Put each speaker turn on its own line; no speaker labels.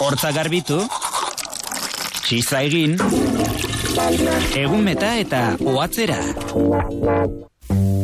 Hortza garbitu, txiza egin, egun meta eta ohatzera.